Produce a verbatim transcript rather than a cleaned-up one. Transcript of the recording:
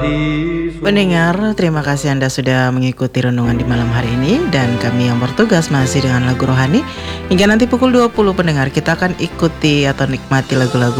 Pendengar, terima kasih Anda sudah mengikuti renungan di malam hari ini. Dan kami yang bertugas masih dengan lagu rohani. Hingga nanti pukul dua puluh pendengar, kita akan ikuti atau nikmati lagu-lagu